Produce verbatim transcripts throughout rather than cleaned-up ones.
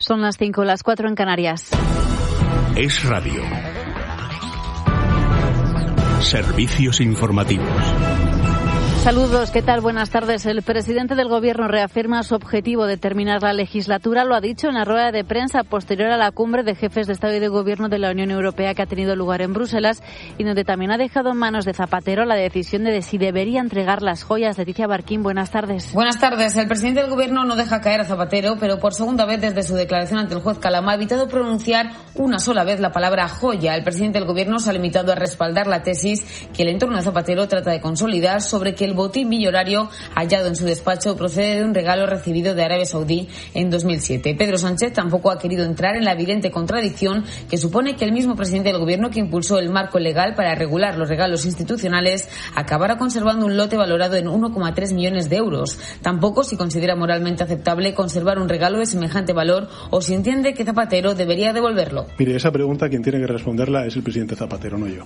Son las cinco, las cuatro en Canarias. Es Radio. Servicios informativos. Saludos, ¿qué tal? Buenas tardes. El presidente del Gobierno reafirma su objetivo de terminar la legislatura. Lo ha dicho en la rueda de prensa posterior a la cumbre de jefes de Estado y de Gobierno de la Unión Europea que ha tenido lugar en Bruselas y donde también ha dejado en manos de Zapatero la decisión de si debería entregar las joyas. Leticia Barquín, buenas tardes. Buenas tardes. El presidente del Gobierno no deja caer a Zapatero, pero por segunda vez desde su declaración ante el juez Calama ha evitado pronunciar una sola vez la palabra joya. El presidente del Gobierno se ha limitado a respaldar la tesis que el entorno de Zapatero trata de consolidar sobre que el botín millonario hallado en su despacho procede de un regalo recibido de Arabia Saudí en dos mil siete. Pedro Sánchez tampoco ha querido entrar en la evidente contradicción que supone que el mismo presidente del Gobierno que impulsó el marco legal para regular los regalos institucionales acabara conservando un lote valorado en uno coma tres millones de euros. Tampoco si considera moralmente aceptable conservar un regalo de semejante valor o si entiende que Zapatero debería devolverlo. Mire, esa pregunta quien tiene que responderla es el presidente Zapatero, no yo.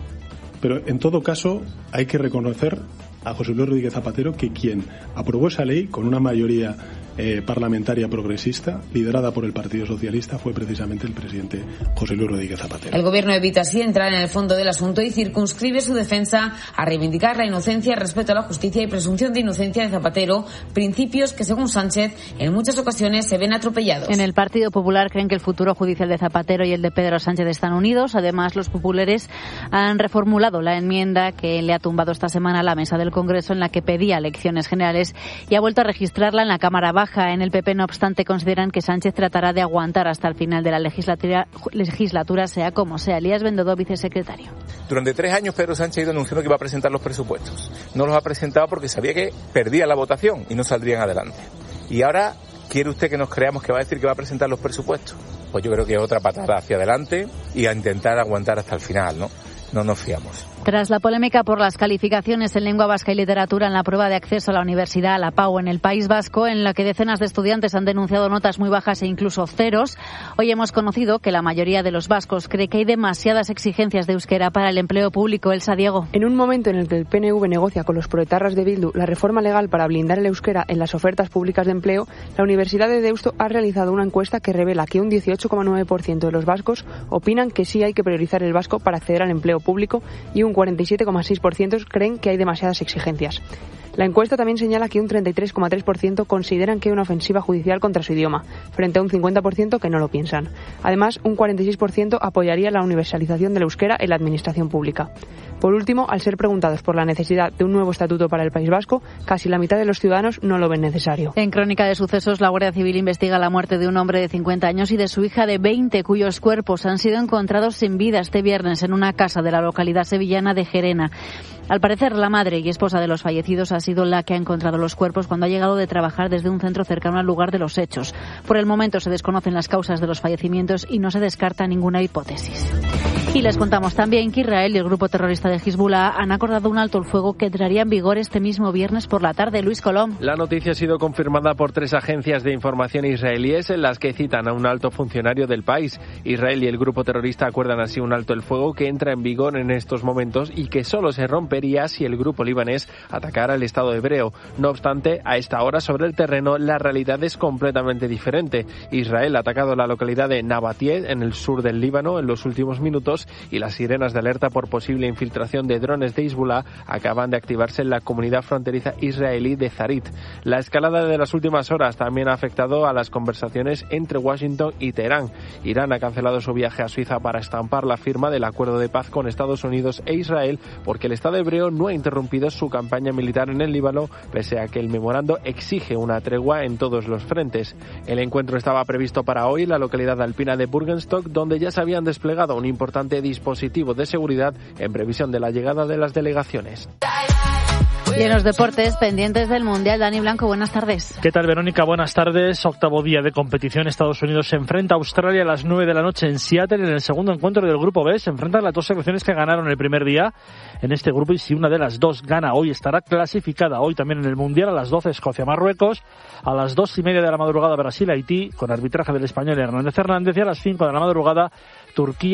Pero en todo caso hay que reconocer a José Luis Rodríguez Zapatero que quien aprobó esa ley con una mayoría eh, parlamentaria progresista liderada por el Partido Socialista fue precisamente el presidente José Luis Rodríguez Zapatero. El Gobierno evita así entrar en el fondo del asunto y circunscribe su defensa a reivindicar la inocencia, respeto a la justicia y presunción de inocencia de Zapatero, principios que según Sánchez en muchas ocasiones se ven atropellados. En el Partido Popular creen que el futuro judicial de Zapatero y el de Pedro Sánchez están unidos. Además, los populares han reformulado la enmienda que le ha tumbado esta semana a la mesa del Congreso en la que pedía elecciones generales y ha vuelto a registrarla en la Cámara Baja. En el P P, no obstante, consideran que Sánchez tratará de aguantar hasta el final de la legislatura, legislatura sea como sea. Elías Bendodo, vicesecretario. Durante tres años Pedro Sánchez ha ido anunciando que iba a presentar los presupuestos. No los ha presentado porque sabía que perdía la votación y no saldrían adelante. Y ahora, ¿quiere usted que nos creamos que va a decir que va a presentar los presupuestos? Pues yo creo que es otra patada hacia adelante y a intentar aguantar hasta el final, ¿no? No nos fiamos. Tras la polémica por las calificaciones en lengua vasca y literatura en la prueba de acceso a la universidad, a la P A U, en el País Vasco, en la que decenas de estudiantes han denunciado notas muy bajas e incluso ceros, hoy hemos conocido que la mayoría de los vascos cree que hay demasiadas exigencias de euskera para el empleo público. Elsa Diego. En un momento en el que el P N V negocia con los proetarras de Bildu la reforma legal para blindar el euskera en las ofertas públicas de empleo, la Universidad de Deusto ha realizado una encuesta que revela que un dieciocho coma nueve por ciento de los vascos opinan que sí hay que priorizar el vasco para acceder al empleo público y un cuarenta y siete coma seis por ciento creen que hay demasiadas exigencias. La encuesta también señala que un treinta y tres coma tres por ciento consideran que hay una ofensiva judicial contra su idioma, frente a un cincuenta por ciento que no lo piensan. Además, un cuarenta y seis por ciento apoyaría la universalización del euskera en la administración pública. Por último, al ser preguntados por la necesidad de un nuevo estatuto para el País Vasco, casi la mitad de los ciudadanos no lo ven necesario. En Crónica de Sucesos, la Guardia Civil investiga la muerte de un hombre de cincuenta años y de su hija de veinte, cuyos cuerpos han sido encontrados sin vida este viernes en una casa de la localidad sevillana de Gerena. Al parecer, la madre y esposa de los fallecidos ha sido la que ha encontrado los cuerpos cuando ha llegado de trabajar desde un centro cercano al lugar de los hechos. Por el momento se desconocen las causas de los fallecimientos y no se descarta ninguna hipótesis. Y les contamos también que Israel y el grupo terrorista de Hezbollah han acordado un alto el fuego que entraría en vigor este mismo viernes por la tarde. Luis Colom. La noticia ha sido confirmada por tres agencias de información israelíes en las que citan a un alto funcionario del país. Israel y el grupo terrorista acuerdan así un alto el fuego que entra en vigor en estos momentos y que solo se rompería si el grupo libanés atacara el Estado hebreo. No obstante, a esta hora sobre el terreno la realidad es completamente diferente. Israel ha atacado la localidad de Nabatie en el sur del Líbano en los últimos minutos y las sirenas de alerta por posible infiltración de drones de Hezbollah acaban de activarse en la comunidad fronteriza israelí de Zarit. La escalada de las últimas horas también ha afectado a las conversaciones entre Washington y Teherán. Irán ha cancelado su viaje a Suiza para estampar la firma del acuerdo de paz con Estados Unidos e Israel porque el Estado hebreo no ha interrumpido su campaña militar en el Líbano pese a que el memorando exige una tregua en todos los frentes. El encuentro estaba previsto para hoy en la localidad alpina de Burgenstock, donde ya se habían desplegado un importante dispositivo de seguridad en previsión de la llegada de las delegaciones. Y en los deportes, pendientes del Mundial, Dani Blanco, buenas tardes. ¿Qué tal, Verónica? Buenas tardes. Octavo día de competición. Estados Unidos se enfrenta a Australia a las nueve de la noche en Seattle. En el segundo encuentro del Grupo B se enfrentan las dos selecciones que ganaron el primer día en este grupo y si una de las dos gana hoy estará clasificada. Hoy también en el Mundial a las doce Escocia-Marruecos, a las dos y media de la madrugada Brasil-Haití con arbitraje del español Hernández Hernández y a las cinco de la madrugada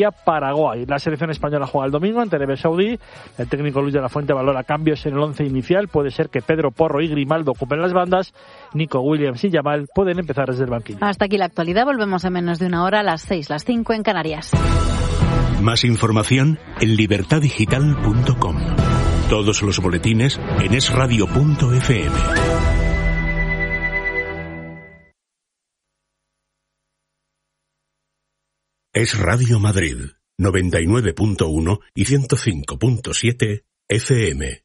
Turquía-Paraguay. La selección española juega el domingo ante Arabia Saudí. El técnico Luis de la Fuente valora cambios en el once inicial Mundial. Puede ser que Pedro Porro y Grimaldo ocupen las bandas. Nico Williams y Yamal pueden empezar desde el banquillo. Hasta aquí la actualidad. Volvemos en menos de una hora, a las seis, las cinco en Canarias. Más información en libertad digital punto com. Todos los boletines en es radio punto efe eme. Es Radio Madrid, noventa y nueve punto uno y ciento cinco punto siete efe eme.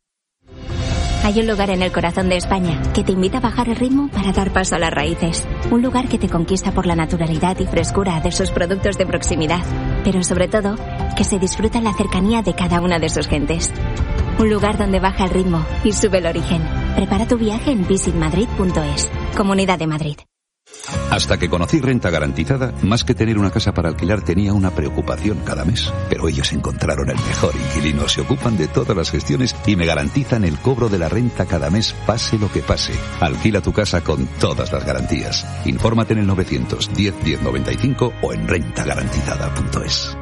Hay un lugar en el corazón de España que te invita a bajar el ritmo para dar paso a las raíces. Un lugar que te conquista por la naturalidad y frescura de sus productos de proximidad, pero sobre todo, que se disfruta la cercanía de cada una de sus gentes. Un lugar donde baja el ritmo y sube el origen. Prepara tu viaje en visit madrid punto es. Comunidad de Madrid. Hasta que conocí Renta Garantizada, más que tener una casa para alquilar tenía una preocupación cada mes. Pero ellos encontraron el mejor inquilino, se ocupan de todas las gestiones y me garantizan el cobro de la renta cada mes, pase lo que pase. Alquila tu casa con todas las garantías. Infórmate en el novecientos diez diez noventa y cinco o en renta garantizada punto es.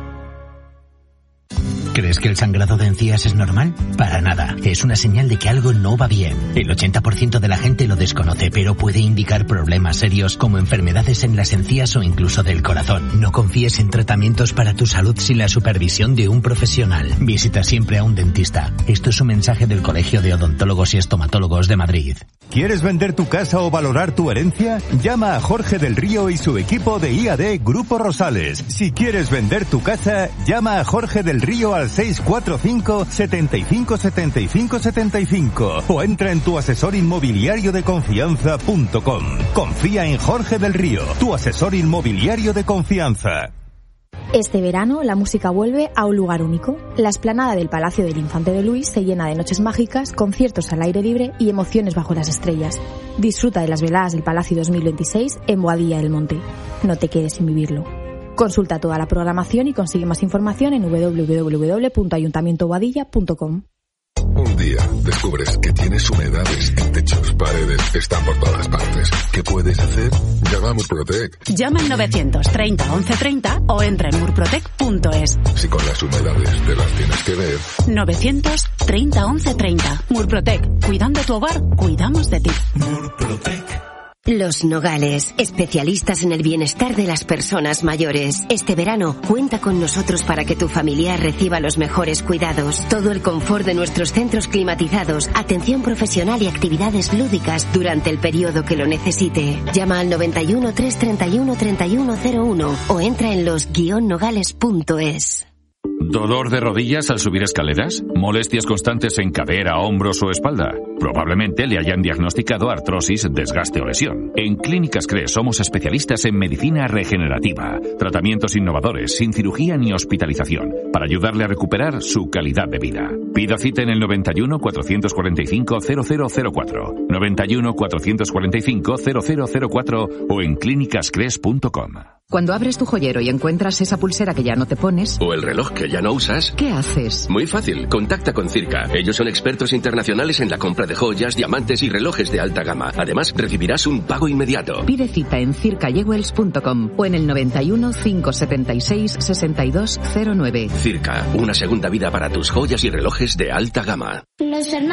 ¿Crees que el sangrado de encías es normal? Para nada. Es una señal de que algo no va bien. El ochenta por ciento de la gente lo desconoce, pero puede indicar problemas serios como enfermedades en las encías o incluso del corazón. No confíes en tratamientos para tu salud sin la supervisión de un profesional. Visita siempre a un dentista. Esto es un mensaje del Colegio de Odontólogos y Estomatólogos de Madrid. ¿Quieres vender tu casa o valorar tu herencia? Llama a Jorge del Río y su equipo de I A D Grupo Rosales. Si quieres vender tu casa, llama a Jorge del Río al seis cuatro cinco, setenta y cinco, setenta y cinco, setenta y cinco o entra en tu asesor inmobiliario de confianza punto com. Confía en Jorge del Río, tu asesor inmobiliario de confianza. Este verano la música vuelve a un lugar único. La explanada del Palacio del Infante de Luis se llena de noches mágicas, conciertos al aire libre y emociones bajo las estrellas. Disfruta de las veladas del Palacio dos mil veintiséis en Boadilla del Monte. No te quedes sin vivirlo. Consulta toda la programación y consigue más información en doble u doble u doble u punto ayuntamiento boadilla punto com. Un día descubres que tienes humedades en techos, paredes, están por todas partes. ¿Qué puedes hacer? Llama a Murprotec. Llama al novecientos treinta once treinta o entra en murprotec punto es. Si con las humedades te las tienes que ver. novecientos treinta once treinta. Murprotec. Cuidando tu hogar, cuidamos de ti. Murprotec. Los Nogales, especialistas en el bienestar de las personas mayores. Este verano, cuenta con nosotros para que tu familiar reciba los mejores cuidados. Todo el confort de nuestros centros climatizados, atención profesional y actividades lúdicas durante el periodo que lo necesite. Llama al noventa y uno, trescientos treinta y uno, treinta y uno cero uno o entra en los guion nogales punto es. ¿Dolor de rodillas al subir escaleras? ¿Molestias constantes en cadera, hombros o espalda? Probablemente le hayan diagnosticado artrosis, desgaste o lesión. En Clínicas Cres somos especialistas en medicina regenerativa, tratamientos innovadores, sin cirugía ni hospitalización, para ayudarle a recuperar su calidad de vida. Pida cita en el noventa y uno, cuatrocientos cuarenta y cinco, cero cero cero cuatro, noventa y uno, cuatrocientos cuarenta y cinco, cero cero cero cuatro o en clínicas cres punto com. Cuando abres tu joyero y encuentras esa pulsera que ya no te pones... O el reloj que ya no usas... ¿Qué haces? Muy fácil, contacta con Circa. Ellos son expertos internacionales en la compra de joyas, diamantes y relojes de alta gama. Además, recibirás un pago inmediato. Pide cita en circa jewels punto com o en el noventa y uno, cinco setenta y seis, sesenta y dos cero nueve. Circa, una segunda vida para tus joyas y relojes de alta gama. Los hermanos